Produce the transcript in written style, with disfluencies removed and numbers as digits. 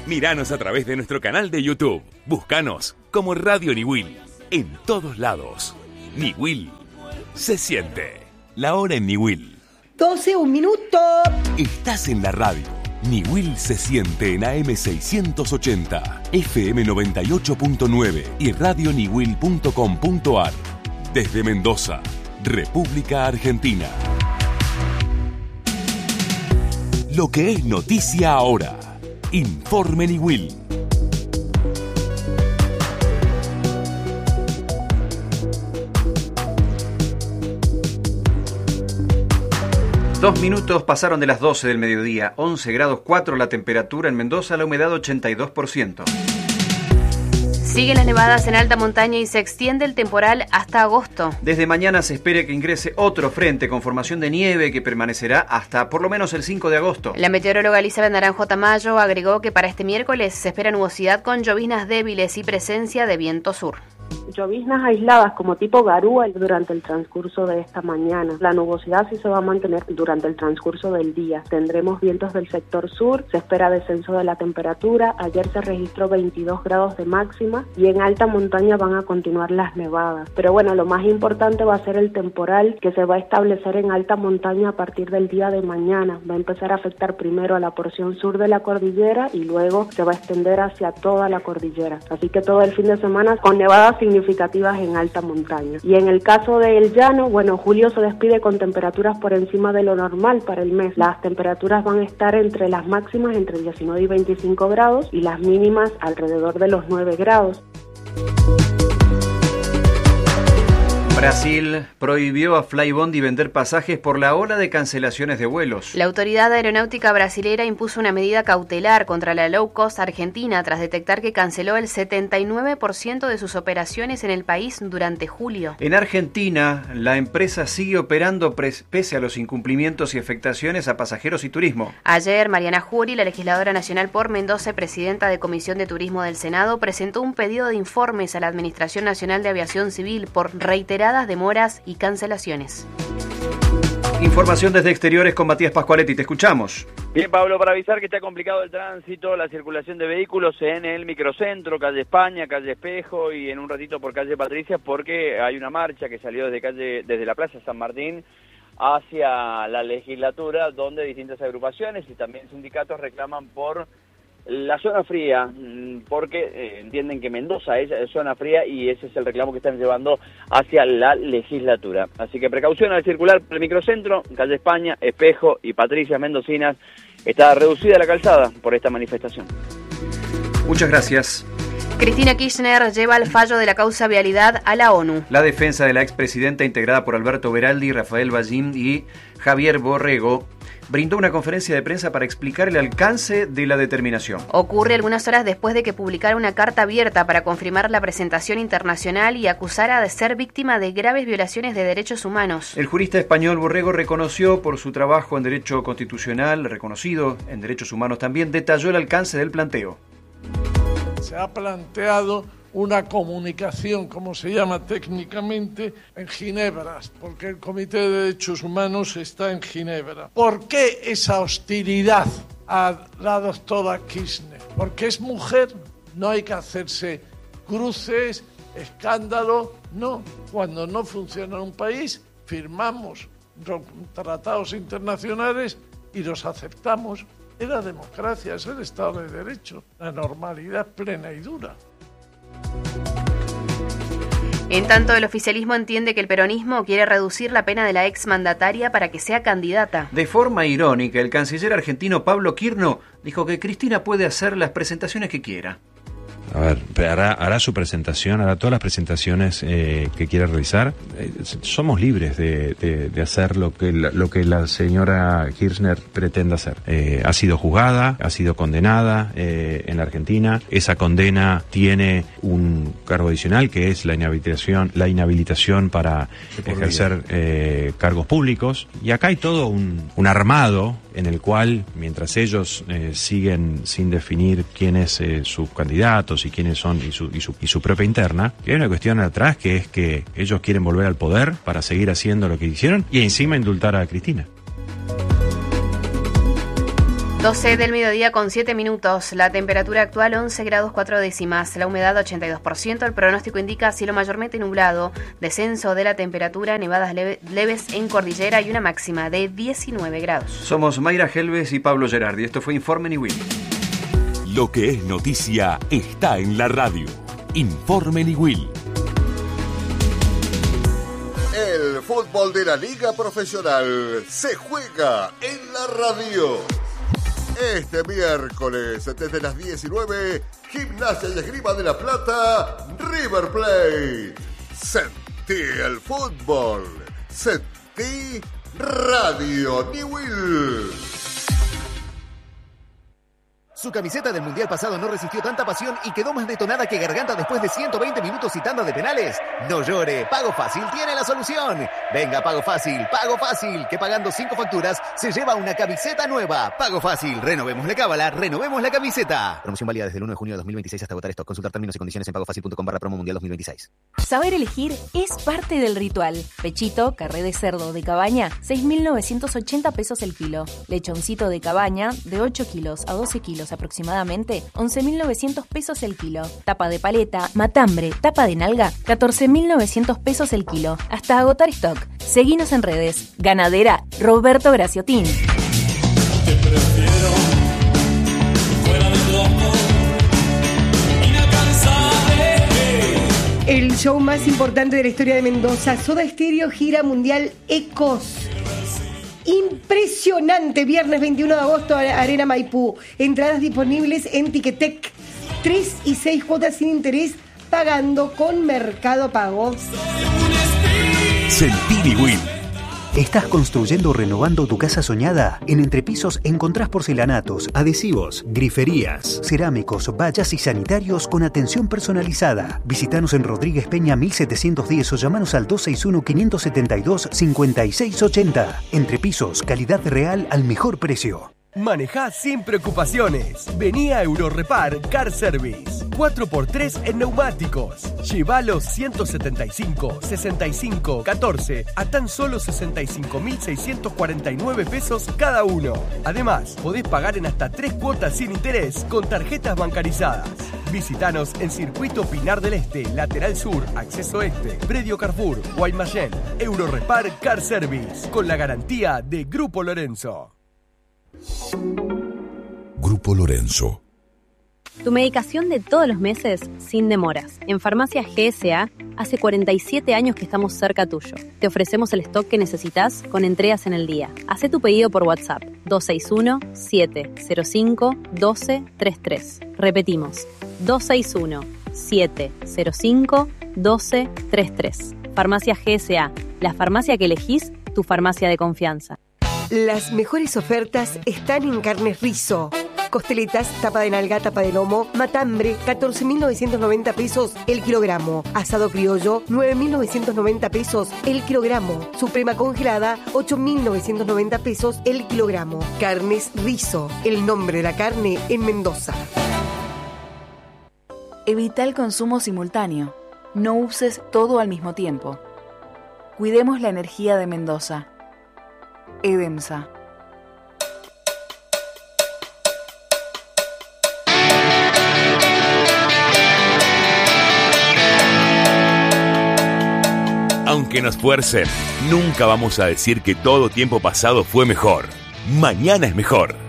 Míranos a través de nuestro canal de YouTube. Búscanos como Radio Niwil. En todos lados. Niwil se siente. La hora en Niwil. 12, 1 minuto. Estás en la radio. Niwil se siente en AM 680, FM 98.9 y radioniwil.com.ar. Desde Mendoza, República Argentina. Lo que es noticia ahora. Informe Niwil. Dos minutos pasaron de las 12 del mediodía, 11 grados 4 la temperatura en Mendoza, la humedad 82%. Siguen las nevadas en alta montaña y se extiende el temporal hasta agosto. Desde mañana se espera que ingrese otro frente con formación de nieve que permanecerá hasta por lo menos el 5 de agosto. La meteoróloga Elizabeth Naranjo Tamayo agregó que para este miércoles se espera nubosidad con lloviznas débiles y presencia de viento sur. Lloviznas aisladas como tipo garúa durante el transcurso de esta mañana. La nubosidad sí se va a mantener durante el transcurso del día. Tendremos vientos del sector sur, se espera descenso de la temperatura. Ayer se registró 22 grados de máxima y en alta montaña van a continuar las nevadas. Pero bueno, lo más importante va a ser el temporal que se va a establecer en alta montaña a partir del día de mañana. Va a empezar a afectar primero a la porción sur de la cordillera y luego se va a extender hacia toda la cordillera. Así que todo el fin de semana con nevadas significativas en alta montaña. Y en el caso del llano, bueno, julio se despide con temperaturas por encima de lo normal para el mes. Las temperaturas van a estar entre las máximas entre 19 y 25 grados y las mínimas alrededor de los 9 grados. Brasil prohibió a Flybondi vender pasajes por la ola de cancelaciones de vuelos. La autoridad aeronáutica brasilera impuso una medida cautelar contra la low cost argentina tras detectar que canceló el 79% de sus operaciones en el país durante julio. En Argentina, la empresa sigue operando pese a los incumplimientos y afectaciones a pasajeros y turismo. Ayer, Mariana Jury, la legisladora nacional por Mendoza y presidenta de Comisión de Turismo del Senado, presentó un pedido de informes a la Administración Nacional de Aviación Civil por reiteradas demoras y cancelaciones. Información desde exteriores con Matías Pascualetti, te escuchamos. Bien, Pablo, para avisar que está complicado el tránsito, la circulación de vehículos en el microcentro, calle España, calle Espejo y en un ratito por calle Patricia, porque hay una marcha que salió desde la Plaza San Martín hacia la legislatura, donde distintas agrupaciones y también sindicatos reclaman por la zona fría, porque entienden que Mendoza es zona fría y ese es el reclamo que están llevando hacia la legislatura. Así que precaución al circular por el microcentro, calle España, Espejo y Patricias mendocinas. Está reducida la calzada por esta manifestación. Muchas gracias. Cristina Kirchner lleva el fallo de la causa vialidad a la ONU. La defensa de la expresidenta, integrada por Alberto Beraldi, Rafael Ballín y Javier Borrego, brindó una conferencia de prensa para explicar el alcance de la determinación. Ocurre algunas horas después de que publicara una carta abierta para confirmar la presentación internacional y acusara de ser víctima de graves violaciones de derechos humanos. El jurista español Borrego reconoció por su trabajo en derecho constitucional, reconocido en derechos humanos también, detalló el alcance del planteo. Se ha planteado una comunicación, como se llama técnicamente, en Ginebra, porque el Comité de Derechos Humanos está en Ginebra. ¿Por qué esa hostilidad a la doctora Kirchner? Porque es mujer, no hay que hacerse cruces, escándalo, no. Cuando no funciona un país, firmamos tratados internacionales y los aceptamos. Es la democracia, es el Estado de Derecho, la normalidad plena y dura. En tanto, el oficialismo entiende que el peronismo quiere reducir la pena de la exmandataria para que sea candidata. De forma irónica, el canciller argentino Pablo Quirno dijo que Cristina puede hacer las presentaciones que quiera. A ver, hará su presentación, hará todas las presentaciones que quiera realizar. Somos libres de hacer lo que la señora Kirchner pretenda hacer. Ha sido juzgada, ha sido condenada en la Argentina. Esa condena tiene un cargo adicional que es la inhabilitación para ejercer cargos públicos. Y acá hay todo un armado en el cual, mientras ellos siguen sin definir quién es su candidato y quiénes son y su propia interna, que hay una cuestión atrás que es que ellos quieren volver al poder para seguir haciendo lo que hicieron y encima indultar a Cristina. 12 del mediodía con 7 minutos. La temperatura actual 11 grados 4 décimas. La humedad 82%. El pronóstico indica cielo mayormente nublado, descenso de la temperatura, nevadas leves en cordillera y una máxima de 19 grados. Somos Mayra Helves y Pablo Gerardi. Esto fue Informe Niwil. Lo que es noticia está en la radio. Informe Niwil. El fútbol de la Liga Profesional se juega en la radio. Este miércoles, desde las 19, Gimnasia y Esgrima de La Plata, River Plate. Sentí el fútbol. Sentí Radio Niwil. Su camiseta del Mundial pasado no resistió tanta pasión y quedó más detonada que garganta después de 120 minutos y tanda de penales. No llore, Pago Fácil tiene la solución. Venga, Pago Fácil, que pagando 5 facturas se lleva una camiseta nueva. Pago Fácil, renovemos la cábala, renovemos la camiseta. Promoción válida desde el 1 de junio de 2026 hasta agotar stock. Consultar términos y condiciones en pagofacil.com/promo mundial 2026. Saber elegir es parte del ritual. Pechito, carré de cerdo de cabaña, 6.980 pesos el kilo. Lechoncito de cabaña, de 8 kilos a 12 kilos aproximadamente, 11.900 pesos el kilo. Tapa de paleta, matambre, tapa de nalga, 14.900 pesos el kilo. Hasta agotar stock. Seguinos en redes. Ganadera Roberto Graciotín. Te prefiero fuera de tu amor, inalcanzable. El show más importante de la historia de Mendoza, Soda Stereo gira mundial Ecos. Impresionante, viernes 21 de agosto, Arena Maipú. Entradas disponibles en Ticketek. 3 y 6 cuotas sin interés, pagando con Mercado Pago. Sentí Niwil. ¿Estás construyendo o renovando tu casa soñada? En Entrepisos encontrás porcelanatos, adhesivos, griferías, cerámicos, vallas y sanitarios con atención personalizada. Visítanos en Rodríguez Peña 1710 o llamanos al 261-572-5680. Entrepisos, calidad real al mejor precio. Manejá sin preocupaciones. Vení a Eurorepar Car Service. 4x3 en neumáticos. Lleva los 175, 65, 14 a tan solo 65.649 pesos cada uno. Además, podés pagar en hasta 3 cuotas sin interés con tarjetas bancarizadas. Visítanos en Circuito Pinar del Este, Lateral Sur, Acceso Este, Predio Carrefour, Guaymallén. Eurorepar Car Service, con la garantía de Grupo Lorenzo. Grupo Lorenzo. Tu medicación de todos los meses sin demoras. En Farmacia GSA, hace 47 años que estamos cerca tuyo. Te ofrecemos el stock que necesitas con entregas en el día. Hacé tu pedido por WhatsApp 261-705-1233. Repetimos, 261-705-1233. Farmacia GSA, la farmacia que elegís, tu farmacia de confianza. Las mejores ofertas están en Carnes Rizo. Costeletas, tapa de nalga, tapa de lomo, matambre, 14.990 pesos el kilogramo. Asado criollo, 9.990 pesos el kilogramo. Suprema congelada, 8.990 pesos el kilogramo. Carnes Rizo, el nombre de la carne en Mendoza. Evita el consumo simultáneo. No uses todo al mismo tiempo. Cuidemos la energía de Mendoza. Edemsa. Aunque nos fuercen, nunca vamos a decir que todo tiempo pasado fue mejor. Mañana es mejor.